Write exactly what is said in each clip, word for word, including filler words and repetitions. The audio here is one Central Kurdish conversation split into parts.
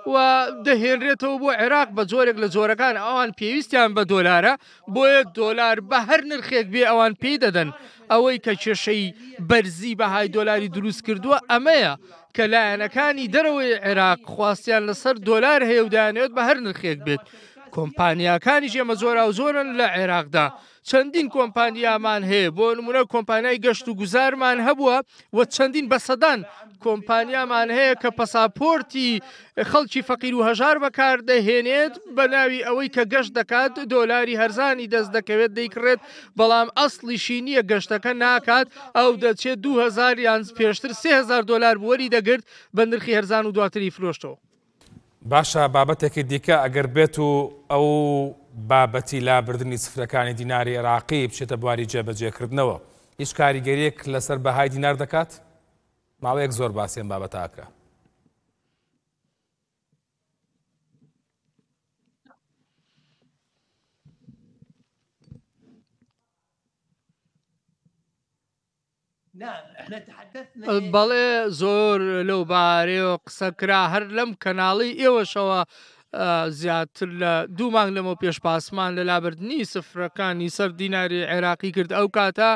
و دەهێنرێتەوە بۆ عێراق بە جۆرێک لە جۆرەکان ئەوان پێویستیان بە دۆلارە بۆیە دۆلار بە هەر نرخێک بێ ئەوان پێی دەدەن ئەوەی کە کێشەی بەرزی بەهای دۆلاری دروست کردووە ئەمەیە کە لایەنەکانی دەرەوەی عێراق خواستیان لەسەر دۆلار هەیە و دایانەوێت بە هەر نرخێک بێت. کۆمپانیاکانی ژێمە زۆرا و زۆرن لە عێراقدا چەندین کۆمپانیامان هەیە بۆ نمونە کۆمپانیای گەشت و گوزارمان هەبووە و چەندین بە سەدان کۆمپانیامان هەیە کە پەساپۆرتی خەڵکی فەقیر و هەژار بەکاردەهێنێت بە ناوی ئەوەی کە گەشت دەکات دۆلاری هەرزانی دەست دەکەوێت دەیکڕێت بەڵام ئەسڵیشی نییە گەشتەکە ناکات ئەو دەچێت دوو هەزار یان پێشتر سێ هەزار دۆلار بوەری دەگرت بە نرخی هەرزان و دواتری فرۆشتەوە. باشە بابەتێکی دیکە ئەگەر بێت و ئەو بابەتی لابردننی سفرەکانی دیناری عێراقی بچێتە بواری جێبەجێکردنەوە هیچ کاریگەریەک لەسەر بەهای دینار دەکات؟ ماوەیەک زۆر باسیێن بابەتاکە. بەڵێ زۆر لەو بارەیەوە قسەکرا هەر لەم کەناڵی ئێوەشەوە زیاتر لە دوو مانگ لەمە پێش پاسمان لە لابردنی سفرەکانی سەر دیناری عێراقی کرد. ئەو کاتە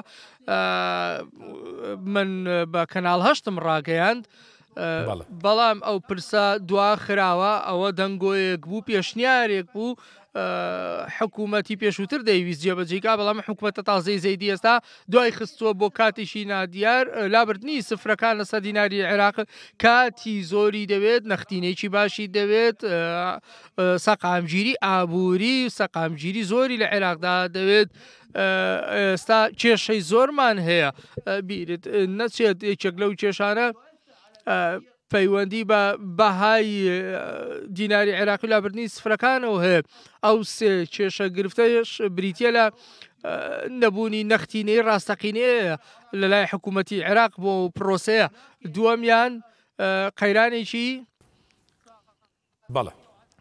من بە کەناڵ هەشتم ڕاگەیاند بەڵام ئەو پرسە دوا خراوە ئەوە دەنگۆیەک بوو پێشنیارێک بوو حکوومەتی پێشووتر دەیویست جێبەجێکا بەڵام حکوومەتە تازەی زەیدی ئێستا دوای خستووە بۆ کاتیشی نادیار لابردنی سفرەکان لەسەر دیناری عێراق کاتی زۆری دەوێت نەختینێکی باشی دەوێت سەقامگیری ئابووری سەقامگیری زۆری لە عێراقدا دەوێت. ئێستا کێشەی زۆرمان هەیە بیرت نەچێت یەکێک لەو کێشانە پەیوەندی بە بەهای دیناری عێراقی لابردنی سفرەکانەوە هەیە. ئەو سێ کێشە گرفتەش بریتە لە نەبوونی نەختینەی ڕاستەقینەیە لە لای حکوومەتی عێراق بۆ پرۆسەیە. دووەمیان قەیرانێکی بەڵێ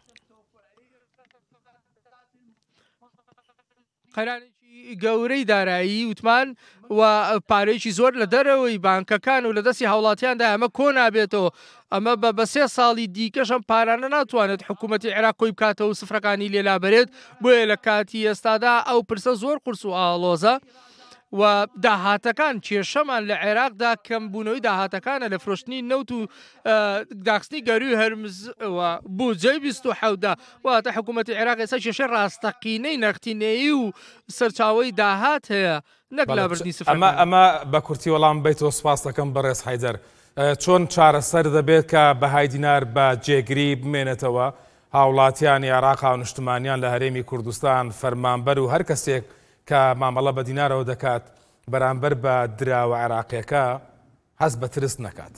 قەیرانێکی گەورەی دارایی وتمان و پارێکی زۆر لە دەرەوەی بانکەکان و لە دەستی هاوڵاتیاندا ئەمە کۆ نابێتەوە. ئەمە بە بە سێ ساڵی دیکەش ئەم پارانە ناتوانێت حکوومەتی عێراق کۆی بکاتەوە و سفرەکانی لێلابرێت. بۆیە لە کاتی ئێستادا ئەو پرسە زۆر قورس و ئاڵۆزە و داهاتەکان کێشەمان لە عێراقدا کەمبوونەوەی داهاتەکانە لە فرۆشتنی نەوت و داخستنی گەروی هەرمزەوە بودجەی بیست و حەوتدا واتە حکوومەتی عێراق ئێستا کێشەی ڕاستەقینەی نەختینەیی و سەرچاوەی داهات هەیە نەک لابردنی سفرەکان. ئەمە ئەمە بە کورتی وەڵام بیتەوە سپاس دەکەم بەڕێز حەیدەر. چۆن چارەسەر دەبێت کە بەهای دینار بە جێگری بمێنێتەوە هاوڵاتیانی عێراق و نیشتمانیان لە هەرێمی کوردستان فەرمانبەر و هەر کەسێک کە مامەڵە بە دینارەوە دەکات بەرامبەر بە دراوە عێراقیەکە هەست بە ترس نەکات؟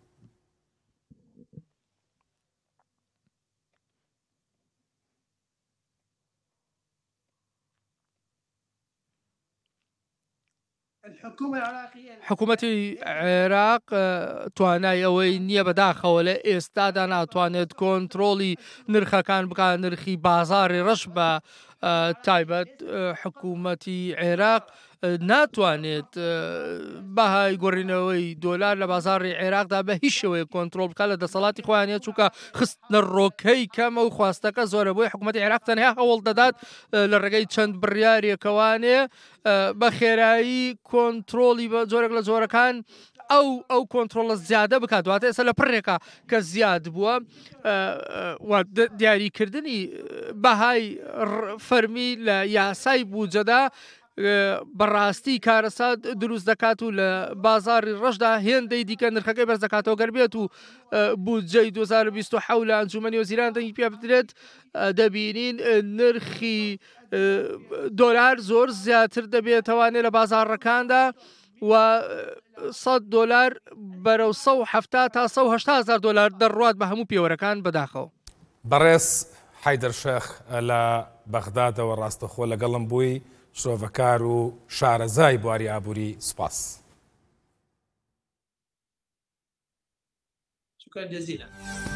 حکوومەتی عێراق توانای ئەوەی نییە بەداخەوە لە ئێستادا ناتوانێت کۆنتترۆلی نرخەکان بکات نرخی بازاری ڕەش بە تایبەت حکوومەتی عێراق ناتوانێت بەهای گۆڕینەوەی دۆلار لە بازاری عێراقدا بە هیچ شێوەیە کۆنتترۆل بکات لە دەسەڵاتی خۆیانێت چووکە خستنە ڕۆکەی کەمە و خواستەکە زۆرە بۆی حکوومەتی عێراق تەنها هەوڵ دەدات لە ڕێگەی چەند بڕیارێکەوانێ بە خێرایی کۆنتترۆلی بە جۆرێک لە جۆرەکان ئەو ئەو کۆنتترۆلە زیادە بکات. دواتە ئێستا لە پڕێکە کە زیاد بووە دیاریکردنی بەهای فەرمی لە یاسای بودجەدا بەڕاستی کارەسات دروست دەکات و لە بازاری ڕەشدا هێندەی دیکە نرخەکەی بەرز دەکاتەوە گەر بێت و بودجەی دوو هەزار و بیست و حەوت لە ئەنجومەنی وەزیران دەنگی پێ بدرێت دەبینین نرخی دۆلار زۆر زیاتر دەبێتوانێت لە بازاڕەکاندا و سەد دۆلار بەرەو سە و هەفتاد تا سە و هەشتا هەزار دۆلار دەڕوات بە هەموو پێوەرەکان بەداخەوە. بەڕێز حەیدەر شێخ لە بەغدادەوە ڕاستەخۆ لەگەڵم بووی شۆڤەکار و شارەزای بواری ئابووری سوپاس. شكرا جزيلا.